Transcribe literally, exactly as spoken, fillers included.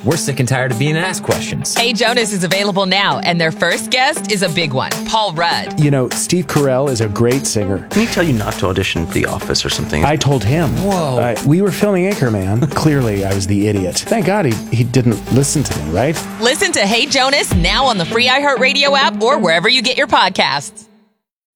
We're sick and tired of being asked questions. Hey Jonas is available now, and their first guest is a big one, Paul Rudd. You know, Steve Carell is a great singer. Didn't he tell you not to audition for The Office or something? I told him. Whoa. Uh, we were filming Anchorman. Clearly, I was the idiot. Thank God he, he didn't listen to me, right? Listen to Hey Jonas now on the free iHeartRadio app or wherever you get your podcasts.